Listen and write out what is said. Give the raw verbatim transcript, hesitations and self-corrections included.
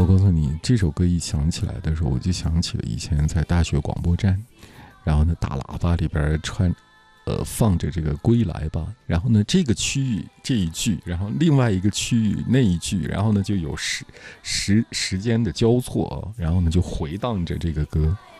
我告诉你，这首歌一响起来的时候，我就想起了以前在大学广播站，然后呢，大喇叭里边穿，呃，放着这个《归来吧》，然后呢，这个区域这一句，然后另外一个区域那一句，然后呢就有时时时间的交错，然后呢就回荡着这个歌。